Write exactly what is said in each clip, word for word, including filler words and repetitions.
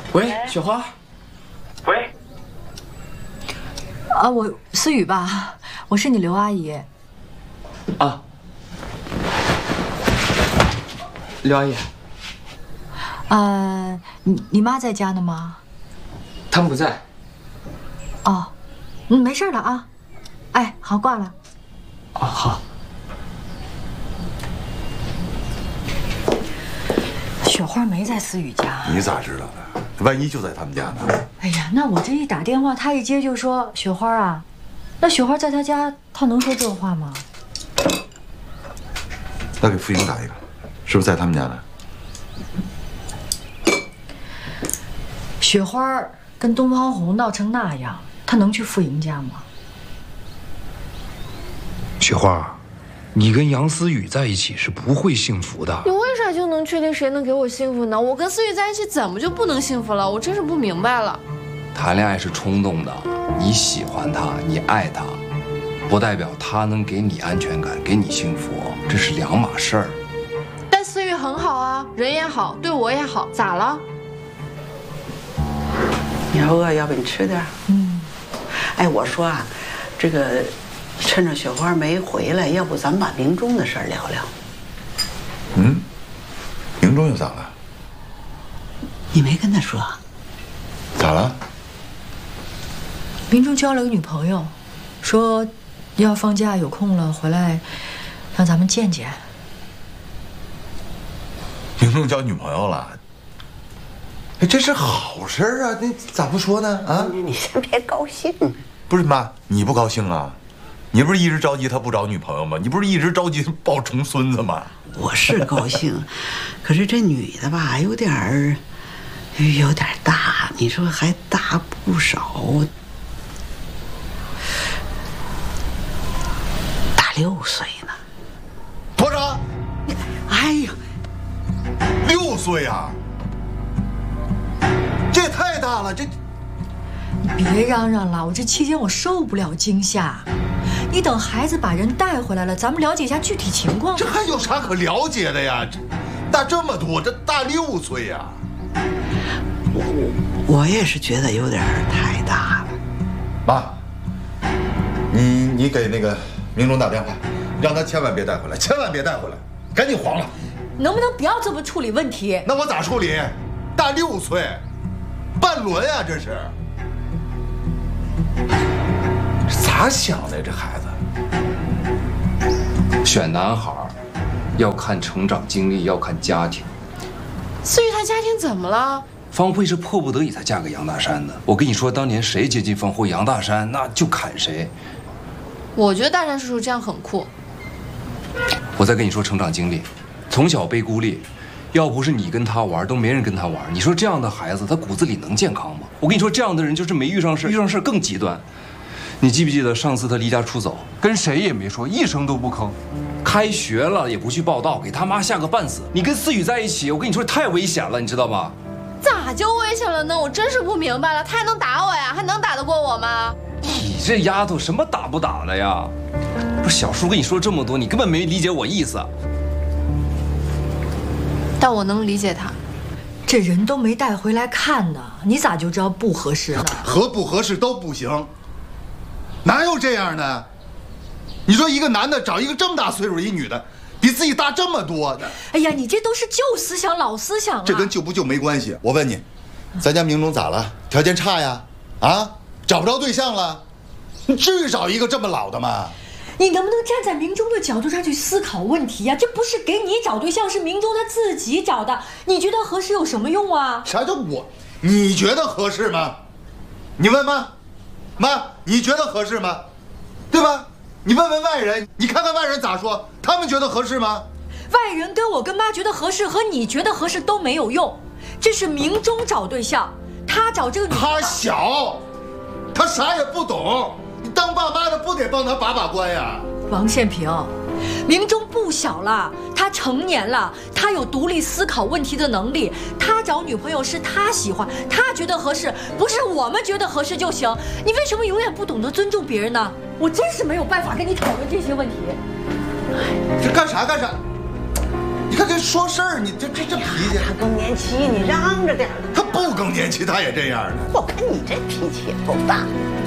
喂，雪花。 喂。 啊，我思雨吧，我是你刘阿姨。 啊。刘阿姨。 呃，你你妈在家呢吗？ 他们不在。 哦，嗯，没事了啊。哎，好，挂了。 哦，好。 雪花没在思雨家。 你咋知道的？万一就在他们家呢？ 哎呀，那我这一打电话，他一接就说雪花啊，那雪花在他家，他能说这话吗？ 那给付英打一个，是不是在他们家呢？ 雪花跟东方红闹成那样，他能去付莹家吗？ 雪花，你跟杨思雨在一起是不会幸福的。 你为啥就能确定谁能给我幸福呢？我跟思雨在一起怎么就不能幸福了？我真是不明白了。 谈恋爱是冲动的，你喜欢他，你爱他，不代表他能给你安全感，给你幸福，这是两码事儿。 但思雨很好啊，人也好，对我也好，咋了？ 你要饿，要不你吃点？ 嗯。 哎，我说啊，这个趁着雪花没回来，要不咱们把明忠的事儿聊聊？ 嗯，明忠又咋了？ 你没跟他说？ 咋了？ 明忠交了个女朋友，说要放假有空了回来，让咱们见见。 明忠交女朋友了？哎，这是好事啊！你咋不说呢？啊， 你你先别高兴。 不是妈，你不高兴啊？你不是一直着急他不找女朋友吗？你不是一直着急抱重孙子吗？ 我是高兴，可是这女的吧，有点儿，有点大。你说还大不少，大六岁呢。 多少？ 哎呀， 六岁啊！这也太大了，这。 你别嚷嚷了，我这期间我受不了惊吓。你等孩子把人带回来了，咱们了解一下具体情况。 这还有啥可了解的呀？这大这么多，这大六岁呀！ 我我也是觉得有点太大了。 妈，你你给那个明忠打电话，让他千万别带回来，千万别带回来，赶紧黄了。 能不能不要这么处理问题？ 那我咋处理？大六岁，半轮呀，这是。咋想的这孩子？ 选男孩要看成长经历，要看家庭。 思雨她家庭怎么了？ 方慧是迫不得已才嫁给杨大山的。我跟你说，当年谁接近方慧，杨大山那就砍谁。 我觉得大山叔叔这样很酷。 我再跟你说成长经历，从小被孤立，要不是你跟他玩，都没人跟他玩。你说这样的孩子，他骨子里能健康吗？我跟你说，这样的人就是没遇上事，遇上事更极端。你记不记得上次他离家出走，跟谁也没说，一声都不吭，开学了也不去报道，给他妈吓个半死。你跟思雨在一起，我跟你说太危险了，你知道吗？ 咋就危险了呢？我真是不明白了，他还能打我呀？还能打得过我吗？ 你这丫头什么打不打的呀？不是小叔跟你说这么多，你根本没理解我意思。 但我能理解他。 这人都没带回来看呢，你咋就知道不合适呢？ 合不合适都不行。哪有这样的？你说一个男的找一个这么大岁数一女的，比自己大这么多的。 哎呀，你这都是旧思想、老思想了。 这跟旧不旧没关系。我问你，咱家明忠咋了？条件差呀？啊，找不着对象了？你至于找一个这么老的吗？ 你能不能站在明忠的角度上去思考问题呀？这不是给你找对象，是明忠他自己找的。你觉得合适有什么用啊？ 啥叫我？你觉得合适吗？你问妈。妈，你觉得合适吗？对吧？你问问外人，你看看外人咋说，他们觉得合适吗？ 外人跟我跟妈觉得合适和你觉得合适都没有用，这是明忠找对象，他找这个女的。 他小，他啥也不懂，你当爸妈的不得帮他把把关呀？ 王宪平，明忠不小了，他成年了，他有独立思考问题的能力。他找女朋友是他喜欢，他觉得合适，不是我们觉得合适就行。你为什么永远不懂得尊重别人呢？我真是没有办法跟你讨论这些问题。 这干啥干啥？你看这说事儿，你这这这脾气。 他更年期，你让着点儿。 他不更年期，他也这样的。 我看你这脾气也够大。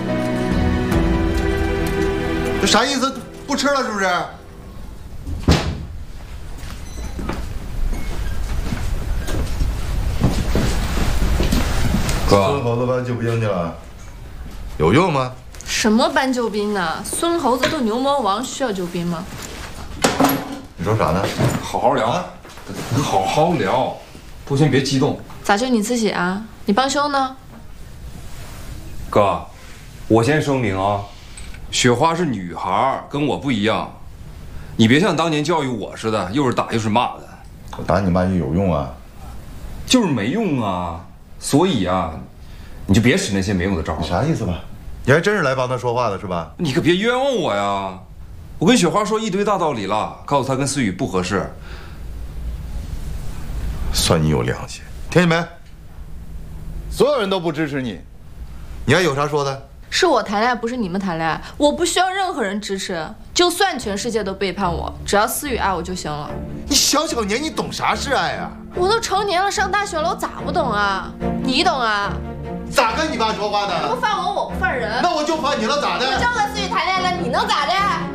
这啥意思？不吃了是不是？ 哥， 孙猴子搬救兵去了，有用吗？ 什么搬救兵呢？孙猴子斗牛魔王，需要救兵吗？ 你说啥呢？ 好好聊，好好聊，都先别激动。 咋就你自己啊？你帮凶呢？ 哥，我先声明啊，雪花是女孩，跟我不一样。你别像当年教育我似的，又是打又是骂的。 我打你骂你有用啊？ 就是没用啊。所以啊，你就别使那些没用的招。 你啥意思吧？你还真是来帮他说话的是吧？ 你可别冤枉我呀！我跟雪花说一堆大道理了，告诉她跟思雨不合适。 算你有良心，听见没？所有人都不支持你，你还有啥说的？ 是我谈恋爱，不是你们谈恋爱。我不需要任何人支持，就算全世界都背叛我，只要思雨爱我就行了。 你小小年，你懂啥是爱啊？ 我都成年了，上大学了，我咋不懂啊？你懂啊？ 咋跟你爸说话的？ 你不犯我，我不犯人。 那我就怕你了，咋的？ 我就和思雨谈恋爱了，你能咋的？